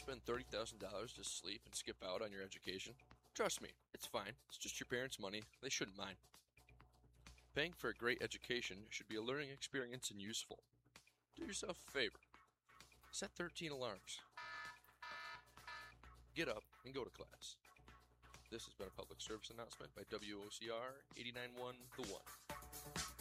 spend $30,000 to sleep and skip out on your education? Trust me, it's fine. It's just your parents' money. They shouldn't mind. Paying for a great education should be a learning experience and useful. Do yourself a favor. Set 13 alarms. Get up and go to class. This has been a public service announcement by WOCR 89.1 The One.